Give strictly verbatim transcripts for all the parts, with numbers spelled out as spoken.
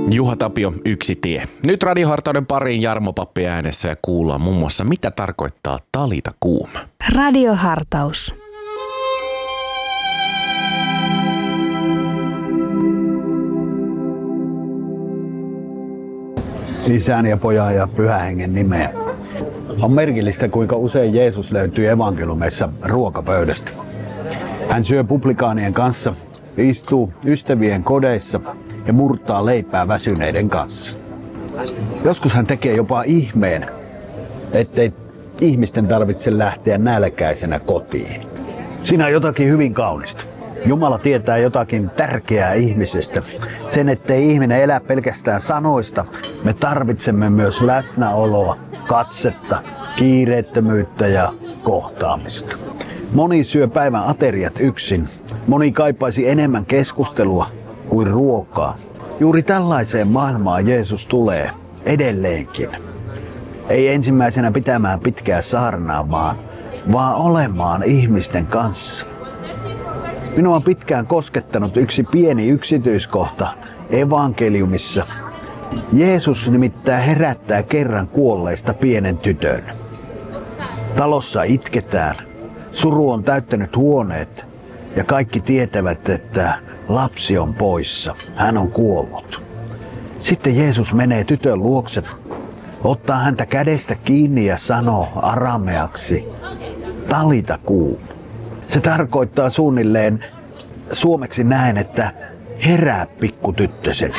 Juha Tapio, Yksi tie. Nyt Radiohartauden pariin Jarmo Pappi äänessä ja kuullaan muun muassa, mitä tarkoittaa talita kuum. Radiohartaus. Isän ja Pojan ja Pyhän Hengen nimeen. On merkillistä, kuinka usein Jeesus löytyy evankeliumeissa ruokapöydästä. Hän syö publikaanien kanssa, istuu ystävien kodeissa ja murtaa leipää väsyneiden kanssa. Joskus hän tekee jopa ihmeen, ettei ihmisten tarvitse lähteä nälkäisenä kotiin. Siinä on jotakin hyvin kaunista. Jumala tietää jotakin tärkeää ihmisestä. Sen, ettei ihminen elä pelkästään sanoista, me tarvitsemme myös läsnäoloa, katsetta, kiireettömyyttä ja kohtaamista. Moni syö päivän ateriat yksin. Moni kaipaisi enemmän keskustelua kuin ruokaa. Juuri tällaiseen maailmaan Jeesus tulee edelleenkin. Ei ensimmäisenä pitämään pitkää saarnaa, vaan, vaan olemaan ihmisten kanssa. Minua on pitkään koskettanut yksi pieni yksityiskohta evankeliumissa. Jeesus nimittäin herättää kerran kuolleista pienen tytön. Talossa itketään, suru on täyttänyt huoneet ja kaikki tietävät, että lapsi on poissa, hän on kuollut. Sitten Jeesus menee tytön luokse, ottaa häntä kädestä kiinni ja sanoo arameaksi, talita kuum. Se tarkoittaa suunnilleen suomeksi näin, että herää pikkutyttöseni.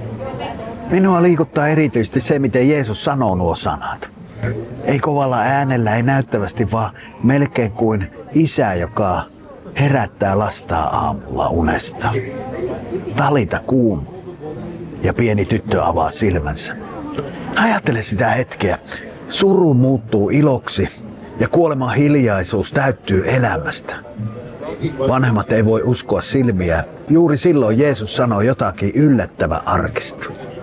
Minua liikuttaa erityisesti se, miten Jeesus sanoo nuo sanat. Ei kovalla äänellä, ei näyttävästi, vaan melkein kuin isä, joka herättää lastaa aamulla unesta. Talita kuum. Ja pieni tyttö avaa silmänsä. Ajattele sitä hetkeä. Suru muuttuu iloksi ja kuoleman hiljaisuus täyttyy elämästä. Vanhemmat ei voi uskoa silmiä. Juuri silloin Jeesus sanoi jotakin yllättävän arkista.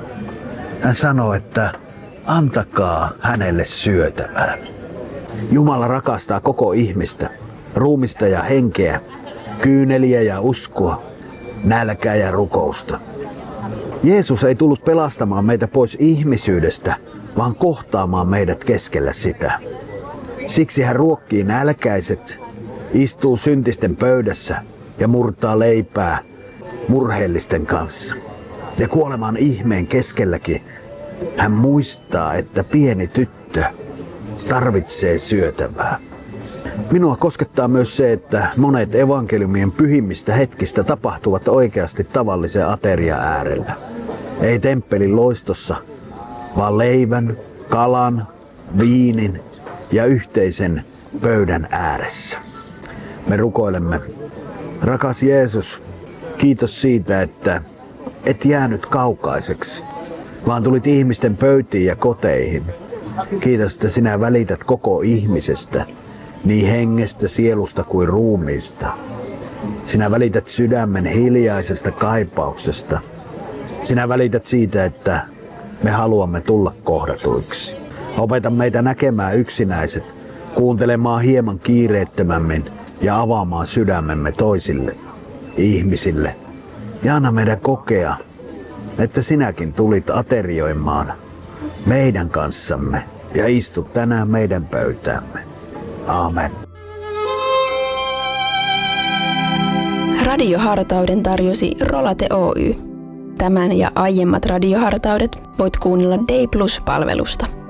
Hän sanoi, että antakaa hänelle syötävää. Jumala rakastaa koko ihmistä, ruumista ja henkeä, kyyneliä ja uskoa, nälkää ja rukousta. Jeesus ei tullut pelastamaan meitä pois ihmisyydestä, vaan kohtaamaan meidät keskellä sitä. Siksi hän ruokkii nälkäiset, istuu syntisten pöydässä ja murtaa leipää murheellisten kanssa. Ja kuoleman ihmeen keskelläkin hän muistaa, että pieni tyttö tarvitsee syötävää. Minua koskettaa myös se, että monet evankeliumien pyhimmistä hetkistä tapahtuvat oikeasti tavallisen aterian äärellä. Ei temppelin loistossa, vaan leivän, kalan, viinin ja yhteisen pöydän ääressä. Me rukoilemme, rakas Jeesus, kiitos siitä, että et jäänyt kaukaiseksi, vaan tulit ihmisten pöytiin ja koteihin. Kiitos, että sinä välität koko ihmisestä, niin hengestä, sielusta kuin ruumiista. Sinä välität sydämen hiljaisesta kaipauksesta. Sinä välität siitä, että me haluamme tulla kohdatuiksi. Opeta meitä näkemään yksinäiset, kuuntelemaan hieman kiireettömämmin ja avaamaan sydämemme toisille, ihmisille. Ja anna meidän kokea, että sinäkin tulit aterioimaan meidän kanssamme ja istut tänään meidän pöytäämme. Aamen. Radiohartauden tarjosi Rolate Oy. Tämän ja aiemmat radiohartaudet voit kuunnella Day Plus-palvelusta.